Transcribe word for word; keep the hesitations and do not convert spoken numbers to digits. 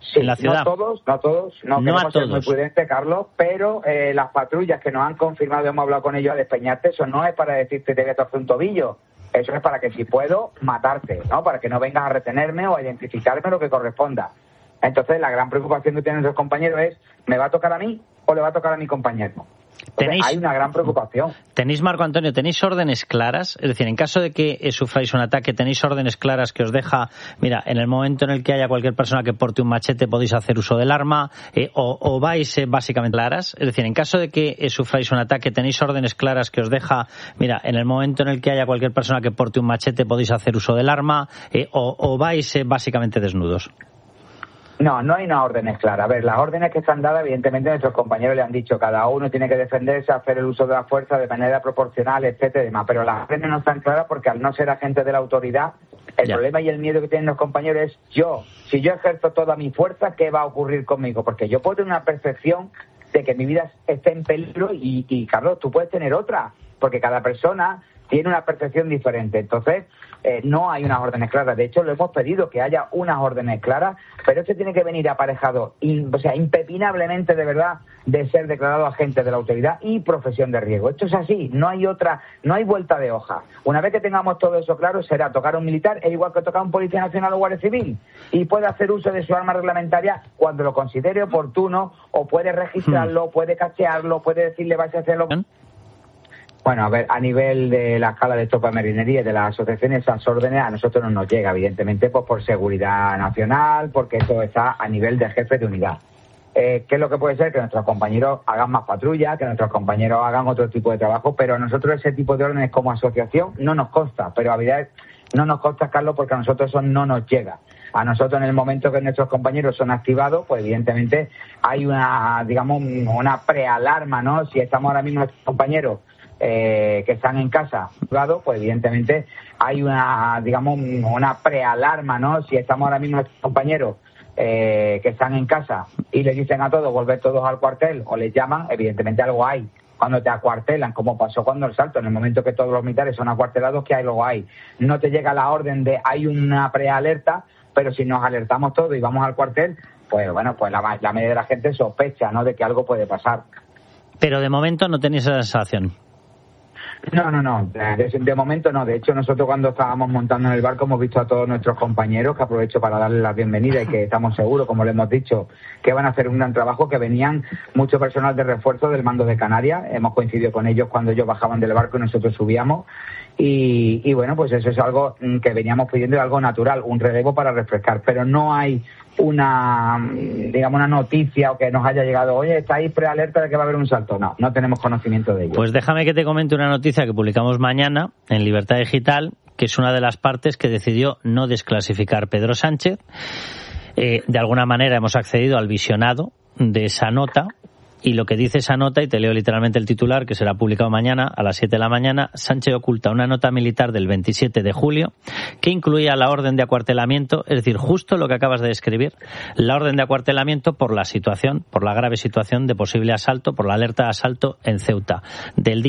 sí, en la ciudad. No todos, no todos, no, no a todos. Ser muy prudente, Carlos, pero eh, las patrullas que nos han confirmado, hemos hablado con ellos a despeñarte, eso no es para decirte te voy a torcer un tobillo, eso es para que si puedo, matarte, ¿no? Para que no vengas a retenerme o a identificarme lo que corresponda. Entonces, la gran preocupación que tienen los compañeros es, ¿me va a tocar a mí o le va a tocar a mi compañero? ¿Tenéis, hay una gran preocupación. ¿Tenéis, Marco Antonio, tenéis órdenes claras? Es decir, en caso de que eh, sufráis un ataque, ¿tenéis órdenes claras que os deja, mira, en el momento en el que haya cualquier persona que porte un machete podéis hacer uso del arma, eh, o, o vais eh, básicamente claras? Es decir, en caso de que eh, sufráis un ataque, ¿tenéis órdenes claras que os deja, mira, en el momento en el que haya cualquier persona que porte un machete podéis hacer uso del arma, eh, o, o vais eh, básicamente desnudos? No, no hay unas órdenes claras. A ver, las órdenes que están dadas, evidentemente nuestros compañeros le han dicho, cada uno tiene que defenderse, hacer el uso de la fuerza de manera proporcional, etcétera, y demás. Pero las órdenes no están claras porque al no ser agentes de la autoridad, el ya. problema y el miedo que tienen los compañeros es yo. Si yo ejerzo toda mi fuerza, ¿qué va a ocurrir conmigo? Porque yo puedo tener una percepción de que mi vida esté en peligro y, y Carlos, tú puedes tener otra, porque cada persona tiene una percepción diferente. Entonces, eh, no hay unas órdenes claras. De hecho, lo hemos pedido que haya unas órdenes claras, pero esto tiene que venir aparejado, in, o sea, impepinablemente de verdad, de ser declarado agente de la autoridad y profesión de riesgo. Esto es así, no hay otra, no hay vuelta de hoja. Una vez que tengamos todo eso claro, será tocar a un militar, es igual que tocar a un policía nacional o guardia civil, y puede hacer uso de su arma reglamentaria cuando lo considere oportuno, o puede registrarlo, hmm. puede cachearlo, puede decirle vais a hacerlo. Bueno, a ver, a nivel de la escala de tropa de marinería y de las asociaciones, esas órdenes a nosotros no nos llega, evidentemente, pues por seguridad nacional, porque eso está a nivel de jefe de unidad. Eh, ¿Qué es lo que puede ser? Que nuestros compañeros hagan más patrullas, que nuestros compañeros hagan otro tipo de trabajo, pero a nosotros ese tipo de órdenes como asociación no nos consta, pero a verdad no nos consta, Carlos, porque a nosotros eso no nos llega. A nosotros, en el momento que nuestros compañeros son activados, pues evidentemente hay una, digamos, una prealarma, ¿no? Si estamos ahora mismo nuestros compañeros Eh, que están en casa, pues evidentemente hay una, digamos, una prealarma, ¿no? Si estamos ahora mismo nuestros compañeros eh, que están en casa y les dicen a todos volver todos al cuartel o les llaman, evidentemente algo hay. Cuando te acuartelan, como pasó cuando el salto, en el momento que todos los militares son acuartelados, que hay luego hay. No te llega la orden de hay una prealerta, pero si nos alertamos todos y vamos al cuartel, pues bueno, pues la, la mayoría de la gente sospecha, ¿no?, de que algo puede pasar. Pero de momento no tenéis esa sensación. No, no, no, de, de momento no. De hecho, nosotros cuando estábamos montando en el barco hemos visto a todos nuestros compañeros, que aprovecho para darles la bienvenida y que estamos seguros, como le hemos dicho, que van a hacer un gran trabajo, que venían mucho personal de refuerzo del mando de Canarias. Hemos coincidido con ellos cuando ellos bajaban del barco y nosotros subíamos. Y, y bueno, pues eso es algo que veníamos pidiendo, algo natural, un relevo para refrescar. Pero no hay una, digamos, una noticia o que nos haya llegado, oye, estáis prealerta de que va a haber un salto. No, no tenemos conocimiento de ello. Pues déjame que te comente una noticia que publicamos mañana en Libertad Digital, que es una de las partes que decidió no desclasificar Pedro Sánchez. Eh, de alguna manera hemos accedido al visionado de esa nota. Y lo que dice esa nota, y te leo literalmente el titular, que será publicado mañana a las siete de la mañana, Sánchez oculta una nota militar del veintisiete de julio que incluía la orden de acuartelamiento, es decir, justo lo que acabas de describir, la orden de acuartelamiento por la situación, por la grave situación de posible asalto, por la alerta de asalto en Ceuta, del día